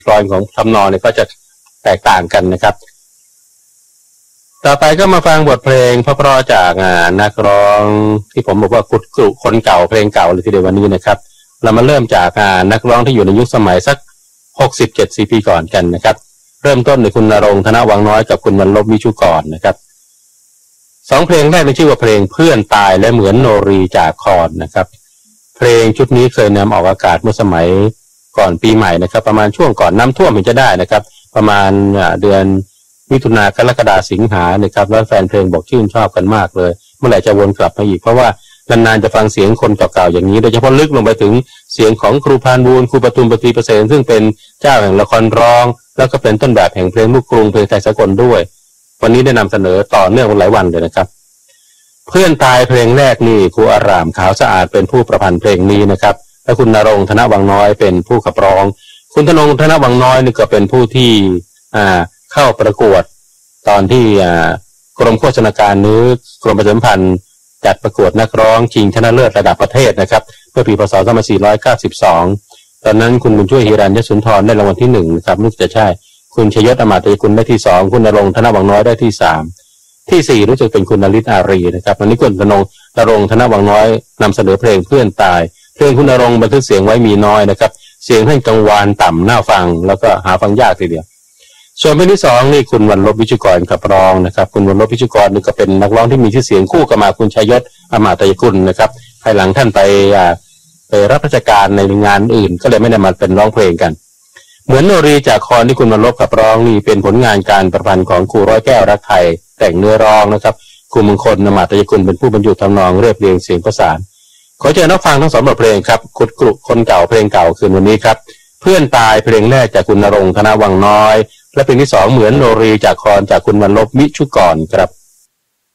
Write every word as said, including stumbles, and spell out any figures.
กลอนของทำนองเนี่ยก็จะแตกต่างกันนะครับต่อไปก็มาฟังบทเพลงเพราะๆจากนักร้องที่ผมบอกว่ากุดกรุคนเก่าเพลงเก่าเลยทีเดียววันนี้นะครับเรามาเริ่มจากนักร้องที่อยู่ในยุคสมัยสักหกสิบเจ็ดสิบปีก่อนกันนะครับเริ่มต้นโดยคุณณรงค์ ธนวังน้อยกับคุณวรรลบวิชุกรนะครับสองเพลงแรกในชื่อว่าเพลงเพื่อนตายและเหมือนโนรีจากคอนนะครับเพลงชุดนี้เคยนำออกอากาศเมื่อสมัยก่อนปีใหม่นะครับประมาณช่วงก่อนน้ำท่วมเห็นจะได้นะครับประมาณเดือนมิถุนากรกฎาสิงหาเนี่ยครับแล้วแฟนเพลงบอกชื่นชอบกันมากเลยเมื่อไหร่จะวนกลับมาอีกเพราะว่านานๆจะฟังเสียงคนเก่าๆอย่างนี้โดยเฉพาะลึกลงไปถึงเสียงของครูพานบูลครูปทุมปตรีประเสริฐซึ่งเป็นเจ้าแห่งละครร้องแล้วก็เป็นต้นแบบแห่งเพลงลูกกรุงเพลงไทยสากลด้วยวันนี้ได้นำเสนอต่อเนื่องหลายวันเลยนะครับเพื่อนตายเพลงแรกนี่ครูอารามขาวสะอาดเป็นผู้ประพันธ์เพลงนี้นะครับและคุณณรงค์ ธนวังน้อยเป็นผู้ขับร้องคุณธนงค์ ธนวังน้อยนี่ก็เป็นผู้ที่อ่าเข้าประกวดตอนที่อ่ากรมโฆษณาการนึกกรมประชาสัมพันธ์จัดประกวดนักร้องชิงชนะเลิศระดับประเทศนะครับเมื่อปีพศสองพันสี่ร้อยเก้าสิบสองตอนนั้นคุณบุญช่วยฮิรัญยสุนทรได้รางวัลที่หนึ่งนะครับนึกจะใช่คุณชยศอมาตยกุลได้ที่สองคุณณรงค์ ธนวังน้อยได้ที่สามที่สี่รู้สึกเป็นคุณนฤทธิ์อารีนะครับวันนี้คุณณรงค์ ณรงค์ ธนวังน้อยนำเสนอเพลงเพื่อนตายเพลงคุณณรงค์บันทึกเสียงไว้มีน้อยนะครับเสียงท่านกังวานต่ำน่าฟังแล้วก็หาฟังยากทีเดียวส่วนเพลงที่สองนี่คุณวรรลบวิชุกรขับร้องนะครับคุณวรรลบวิชุกรนี่ก็เป็นนักร้องที่มีชื่อเสียงคู่กับมาคุณชยศอมาตยกุลนะครับภายหลังท่านไปไปรับราชการในงานอื่นก็เลยไม่ได้มาเป็นร้องเพลงกันเหมือนโนรีจากคอนที่คุณวรรลบขับร้องนี่เป็นผลงานการประพันธ์ของครูร้อยแก้วรักไทยแต่งเนื้อร้องนะครับครูมงคลอมาตยกุลเป็นผู้บรรจุทำนองเรียบเรียงเสียงประสานขอเชิญรับฟังทั้งสองบทเพลงครับกุดกรุคนเก่าเพลงเก่าคืนวันนี้ครับเพื่อนตายเพลงแรกจากคุณณรงค์ ธนวังน้อยและเพลงที่สองเหมือนโนรีจากคอนจากคุณวรรลบวิชุกรครับ